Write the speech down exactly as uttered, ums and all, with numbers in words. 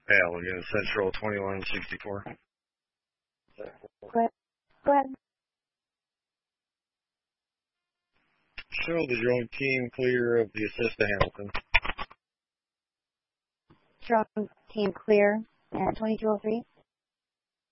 Hale again, Central twenty-one sixty-four. Go ahead. Go ahead. Show the joint team clear of the assist to Hamilton. Strong team clear at twenty-two oh three.